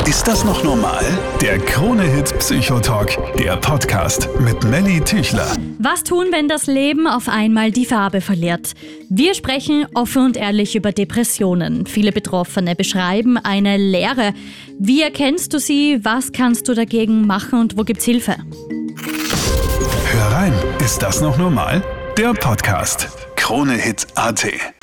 Ist das noch normal? Der Krone-Hit Psychotalk, der Podcast mit Melly Tüchler. Was tun, wenn das Leben auf einmal die Farbe verliert? Wir sprechen offen und ehrlich über Depressionen. Viele Betroffene beschreiben eine Leere. Wie erkennst du sie? Was kannst du dagegen machen und wo gibt's Hilfe? Hör rein, ist das noch normal? Der Podcast. Krone-Hit.at.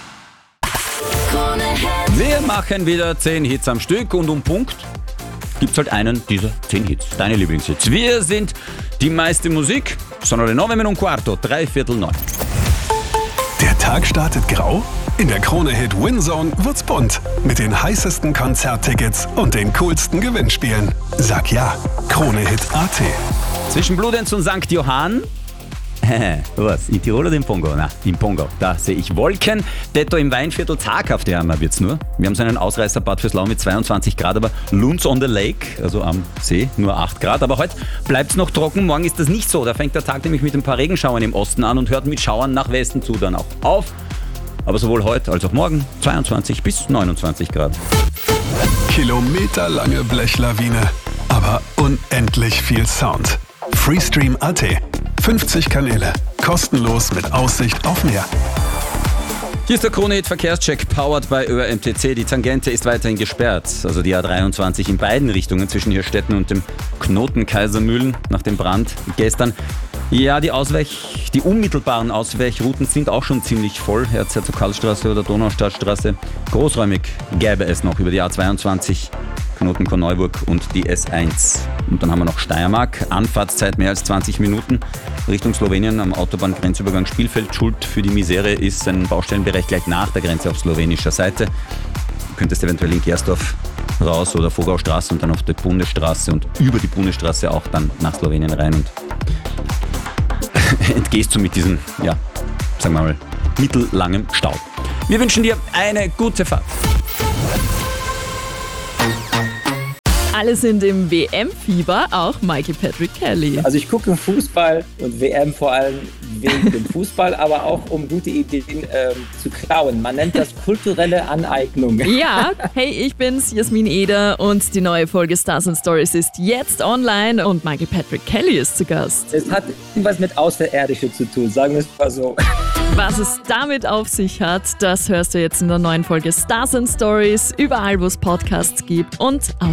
Wir machen wieder 10 Hits am Stück und um Punkt gibt's halt einen dieser 10 Hits, deine Lieblingshits. Wir sind die meiste Musik, sono le 9:15, 9:45. Der Tag startet grau? In der Krone-Hit Winzone wird's bunt. Mit den heißesten Konzerttickets und den coolsten Gewinnspielen. Sag ja, Krone-Hit.at. Zwischen Bludenz und St. Johann. Was? In Tirol oder im Pongo? Na, im Pongo. Da sehe ich Wolken. Detto im Weinviertel, zaghaft wärmer wird's nur. Wir haben so einen Ausreißerbad fürs Lau mit 22 Grad, aber Lunds on the Lake, also am See, nur 8 Grad. Aber heute bleibt's noch trocken, morgen ist das nicht so. Da fängt der Tag nämlich mit ein paar Regenschauern im Osten an und hört mit Schauern nach Westen zu dann auch auf. Aber sowohl heute als auch morgen 22 bis 29 Grad. Kilometerlange Blechlawine, aber unendlich viel Sound. Freestream.at. 50 Kanäle, kostenlos mit Aussicht auf Meer. Hier ist der Krone-Hit Verkehrscheck, powered by ÖRMTC. Die Tangente ist weiterhin gesperrt, also die A23 in beiden Richtungen zwischen Hirstetten und dem Knoten Kaisermühlen nach dem Brand gestern. Ja, die unmittelbaren Ausweichrouten sind auch schon ziemlich voll. Erzherzog-Karl-Straße oder Donaustadtstraße. Großräumig gäbe es noch über die A22, Knoten Korneuburg und die S1. Und dann haben wir noch Steiermark. Anfahrtszeit mehr als 20 Minuten. Richtung Slowenien am Autobahngrenzübergang Spielfeld. Schuld für die Misere ist ein Baustellenbereich gleich nach der Grenze auf slowenischer Seite. Du könntest eventuell in Gersdorf raus oder Vogaustraße und dann auf die Bundesstraße und über die Bundesstraße auch dann nach Slowenien rein und entgehst du mit diesem, ja, sagen wir mal, mittellangen Stau. Wir wünschen dir eine gute Fahrt. Alle sind im WM-Fieber, auch Mikey Patrick Kelly. Also ich gucke Fußball und WM vor allem wegen dem Fußball, aber auch um gute Ideen zu klauen. Man nennt das kulturelle Aneignung. Ja, hey, ich bin's, Jasmin Eder und die neue Folge Stars and Stories ist jetzt online und Mikey Patrick Kelly ist zu Gast. Es hat irgendwas mit Außerirdische zu tun, sagen wir es mal so. Was es damit auf sich hat, das hörst du jetzt in der neuen Folge Stars and Stories, überall wo es Podcasts gibt und auf